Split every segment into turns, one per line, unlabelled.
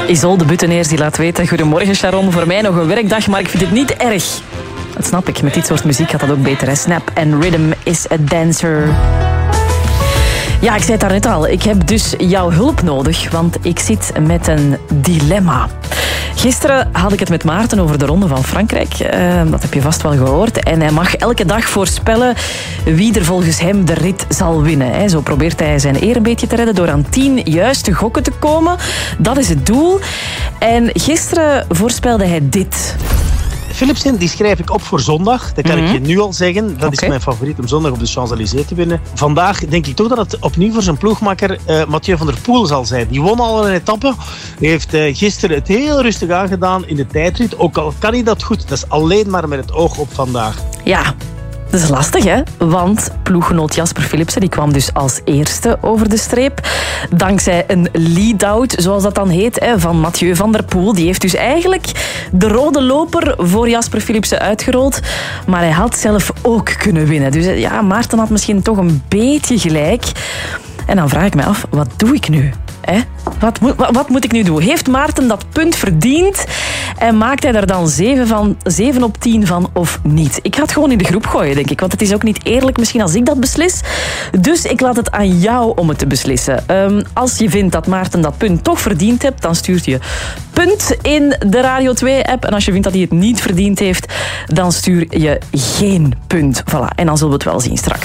Isolde Butteneers die laat weten: goedemorgen Sharon, voor mij nog een werkdag, maar ik vind het niet erg. Dat snap ik, met dit soort muziek gaat dat ook beter. Hè? Snap and rhythm is a dancer. Ja, ik zei het daarnet al. Ik heb dus jouw hulp nodig, want ik zit met een dilemma. Gisteren had ik het met Maarten over de Ronde van Frankrijk. Dat heb je vast wel gehoord. En hij mag elke dag voorspellen wie er volgens hem de rit zal winnen. Zo probeert hij zijn eer een beetje te redden door aan 10 juiste gokken te komen. Dat is het doel. En gisteren voorspelde hij dit.
Philipsen, die schrijf ik op voor zondag. Dat kan ik je nu al zeggen. Dat is mijn favoriet om zondag op de Champs-Élysées te winnen. Vandaag denk ik toch dat het opnieuw voor zijn ploegmakker Mathieu van der Poel zal zijn. Die won al een etappe. Hij heeft gisteren het heel rustig aangedaan in de tijdrit. Ook al kan hij dat goed, dat is alleen maar met het oog op vandaag.
Ja, dat is lastig, hè? Want ploeggenoot Jasper Philipsen die kwam dus als eerste over de streep. Dankzij een lead-out, zoals dat dan heet, van Mathieu van der Poel. Die heeft dus eigenlijk de rode loper voor Jasper Philipsen uitgerold. Maar hij had zelf ook kunnen winnen. Dus ja, Maarten had misschien toch een beetje gelijk. En dan vraag ik me af, wat doe ik nu? Wat moet ik nu doen? Heeft Maarten dat punt verdiend? En maakt hij er dan 7 op 10 van of niet? Ik ga het gewoon in de groep gooien, denk ik. Want het is ook niet eerlijk misschien als ik dat beslis. Dus ik laat het aan jou om het te beslissen. Als je vindt dat Maarten dat punt toch verdiend hebt, dan stuurt je punt in de Radio 2-app. En als je vindt dat hij het niet verdiend heeft, dan stuur je geen punt. Voilà. En dan zullen we het wel zien straks.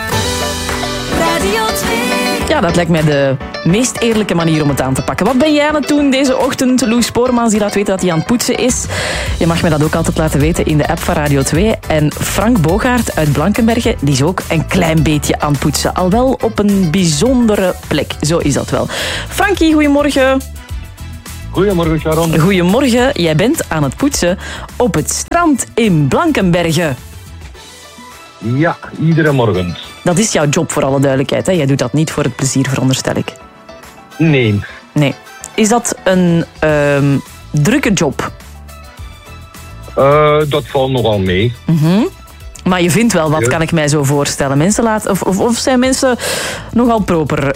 Radio 2.
Ja, dat lijkt mij de meest eerlijke manier om het aan te pakken. Wat ben jij aan het doen deze ochtend? Loes Spoormans die laat weten dat hij aan het poetsen is. Je mag me dat ook altijd laten weten in de app van Radio 2. En Frank Bogaert uit Blankenberge, die is ook een klein beetje aan het poetsen. Al wel op een bijzondere plek. Zo is dat wel. Frankie, goedemorgen.
Goedemorgen, Sharon.
Goedemorgen. Jij bent aan het poetsen op het strand in Blankenberge.
Ja, iedere morgen.
Dat is jouw job, voor alle duidelijkheid. Hè? Jij doet dat niet voor het plezier, veronderstel ik.
Nee.
Is dat een drukke job?
Dat valt nogal mee.
Maar je vindt wel wat, kan ik mij zo voorstellen. Mensen laten, of zijn mensen nogal proper?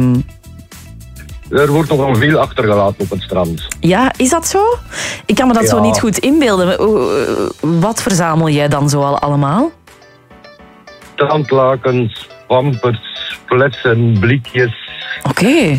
Er wordt nogal veel achtergelaten op het strand.
Ja, is dat zo? Ik kan me dat zo niet goed inbeelden. Wat verzamel jij dan zo allemaal?
Strandlakens, pampers, flessen, blikjes.
Oké.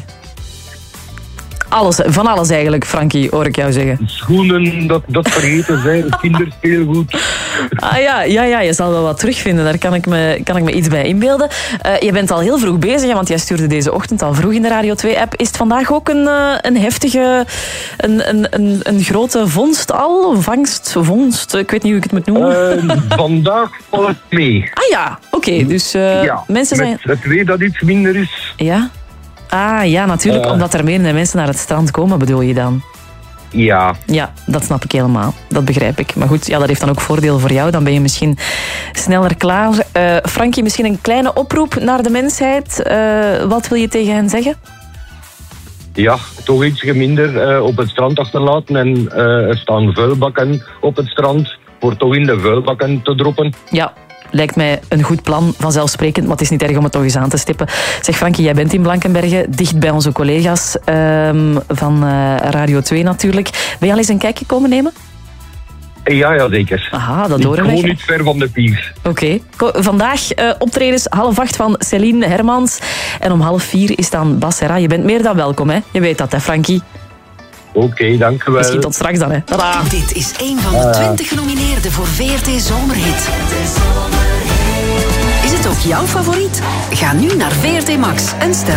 Van alles eigenlijk, Frankie, hoor ik jou zeggen.
Schoenen, dat vergeten zijn, kinderspeelgoed.
Ah ja, je zal wel wat terugvinden. Daar kan ik me iets bij inbeelden. Je bent al heel vroeg bezig, want jij stuurde deze ochtend al vroeg in de Radio 2-app. Is het vandaag ook een heftige, een grote vondst al? Vondst, ik weet niet hoe ik het moet noemen.
Vandaag valt het mee.
Ah ja, oké. Dus mensen zijn...
Het weer dat iets minder is.
Ja? Ah ja, natuurlijk, omdat er meer mensen naar het strand komen, bedoel je dan?
Ja.
Ja, dat snap ik helemaal. Dat begrijp ik. Maar goed, dat heeft dan ook voordeel voor jou. Dan ben je misschien sneller klaar. Frankie, misschien een kleine oproep naar de mensheid. Wat wil je tegen hen zeggen?
Ja, toch ietsje minder op het strand achterlaten. En er staan vuilbakken op het strand. Voor toch in de vuilbakken te droppen.
Ja. Lijkt mij een goed plan, vanzelfsprekend, maar het is niet erg om het toch eens aan te stippen. Zeg Frankie, jij bent in Blankenberge, dicht bij onze collega's van Radio 2 natuurlijk. Ben je al eens een kijkje komen nemen?
Ja, zeker.
Aha, dat horen we.
Gewoon niet ver van de pier.
Oké. Vandaag optredens 7:30 van Céline Hermans. En om 3:30 is dan Bas Serra. Je bent meer dan welkom, hè? Je weet dat, hè, Frankie?
Oké, dank u wel.
Misschien tot straks dan, hè. Tada.
Dit is een van de 20 genomineerden voor VRT Zomerhit. Is het ook jouw favoriet? Ga nu naar VRT Max en stem